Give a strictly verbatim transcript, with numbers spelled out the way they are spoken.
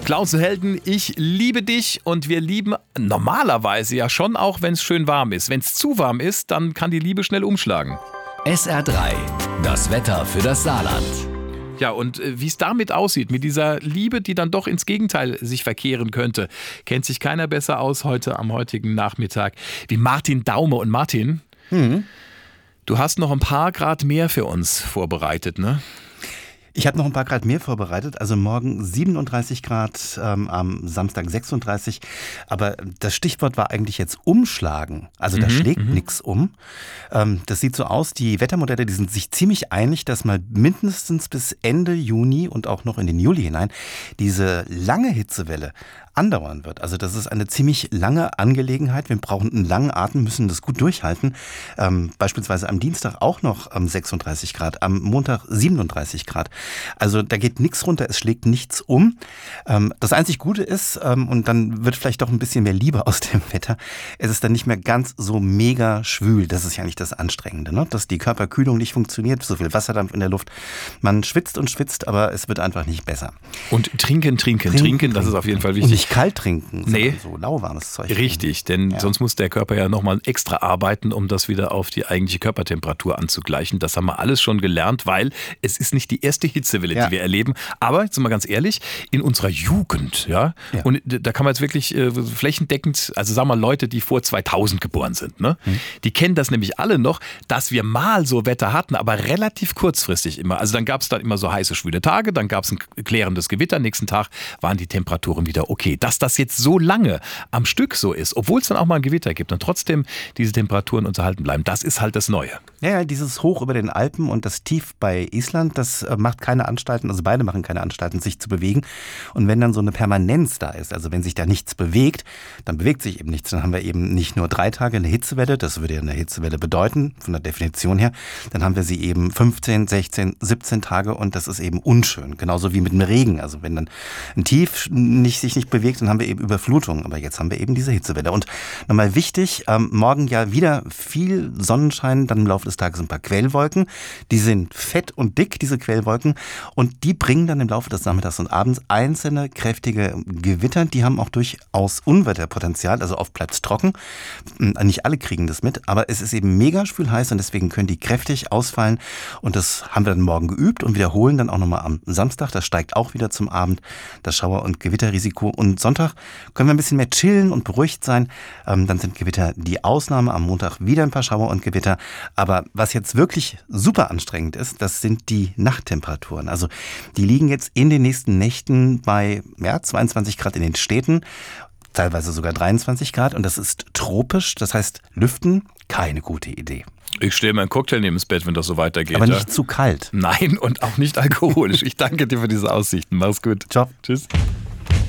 Klaus und Helden, ich liebe dich und wir lieben normalerweise ja schon auch, wenn es schön warm ist. Wenn es zu warm ist, dann kann die Liebe schnell umschlagen. S R drei, das Wetter für das Saarland. Ja, und äh, wie es damit aussieht, mit dieser Liebe, die dann doch ins Gegenteil sich verkehren könnte, kennt sich keiner besser aus heute am heutigen Nachmittag wie Martin Daume. Und Martin, Mhm. du hast noch ein paar Grad mehr für uns vorbereitet, ne? Ich habe noch ein paar Grad mehr vorbereitet, also morgen siebenunddreißig Grad, ähm, am Samstag sechsunddreißig. Aber das Stichwort war eigentlich jetzt umschlagen. Also da Mhm, schlägt mhm. nichts um. Ähm, das sieht so aus, die Wettermodelle, die sind sich ziemlich einig, dass mal mindestens bis Ende Juni und auch noch in den Juli hinein diese lange Hitzewelle andauern wird. Also das ist eine ziemlich lange Angelegenheit. Wir brauchen einen langen Atem, müssen das gut durchhalten. Ähm, beispielsweise am Dienstag auch noch ähm, sechsunddreißig Grad, am Montag siebenunddreißig Grad. Also da geht nichts runter, es schlägt nichts um. Ähm, das einzig Gute ist, ähm, und dann wird vielleicht doch ein bisschen mehr Liebe aus dem Wetter, es ist dann nicht mehr ganz so mega schwül. Das ist ja nicht das Anstrengende, ne? Dass die Körperkühlung nicht funktioniert, so viel Wasserdampf in der Luft. Man schwitzt und schwitzt, aber es wird einfach nicht besser. Und trinken, trinken, trinken, trinken das ist auf jeden Fall Und wichtig. nicht kalt trinken, sondern Nee. so lauwarmes Zeug. Richtig, denn Ja. sonst muss der Körper ja nochmal extra arbeiten, um das wieder auf die eigentliche Körpertemperatur anzugleichen. Das haben wir alles schon gelernt, weil es ist nicht die erste Hitzewelle, Ja. die wir erleben. Aber, jetzt sind wir ganz ehrlich, in unserer Jugend, ja, Ja. und da kann man jetzt wirklich äh, flächendeckend, also sagen wir Leute, die vor zweitausend geboren sind, ne, Hm. die kennen das nämlich alle noch, dass wir mal so Wetter hatten, aber relativ kurzfristig immer. Also dann gab es dann immer so heiße, schwüle Tage, dann gab es ein klärendes Gewitter, nächsten Tag waren die Temperaturen wieder okay. Dass das jetzt so lange am Stück so ist, obwohl es dann auch mal ein Gewitter gibt und trotzdem diese Temperaturen uns erhalten bleiben, das ist halt das Neue. Ja, ja, dieses Hoch über den Alpen und das Tief bei Island, das äh, macht keine Anstalten, also beide machen keine Anstalten, sich zu bewegen. Und wenn dann so eine Permanenz da ist, also wenn sich da nichts bewegt, dann bewegt sich eben nichts. Dann haben wir eben nicht nur drei Tage eine Hitzewelle, das würde ja eine Hitzewelle bedeuten, von der Definition her. Dann haben wir sie eben fünfzehn, sechzehn, siebzehn Tage und das ist eben unschön. Genauso wie mit dem Regen. Also wenn dann ein Tief nicht, sich nicht bewegt, dann haben wir eben Überflutung. Aber jetzt haben wir eben diese Hitzewelle. Und nochmal wichtig, ähm, morgen ja wieder viel Sonnenschein, dann im Laufe des Tages ein paar Quellwolken. Die sind fett und dick, diese Quellwolken. Und die bringen dann im Laufe des Nachmittags und abends einzelne kräftige Gewitter. Die haben auch durchaus Unwetterpotenzial, also oft bleibt es trocken. Nicht alle kriegen das mit, aber es ist eben mega schwül heiß und deswegen können die kräftig ausfallen. Und das haben wir dann morgen geübt und wiederholen dann auch nochmal am Samstag. Das steigt auch wieder zum Abend, das Schauer- und Gewitterrisiko. Und Sonntag können wir ein bisschen mehr chillen und beruhigt sein. Ähm, dann sind Gewitter die Ausnahme. Am Montag wieder ein paar Schauer und Gewitter. Aber was jetzt wirklich super anstrengend ist, das sind die Nachttemperaturen. Also die liegen jetzt in den nächsten Nächten bei ja, zweiundzwanzig Grad in den Städten, teilweise sogar dreiundzwanzig Grad. Und das ist tropisch, das heißt lüften, keine gute Idee. Ich stelle mir einen Cocktail neben das Bett, wenn das so weitergeht. Aber ja? nicht zu kalt. Nein, und auch nicht alkoholisch. Ich danke dir für diese Aussichten. Mach's gut. Ciao. Tschüss.